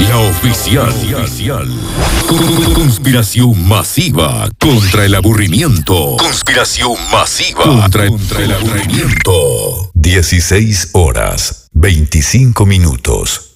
La oficial. Conspiración masiva contra el aburrimiento. Conspiración masiva contra el aburrimiento. 16 horas, 25 minutos.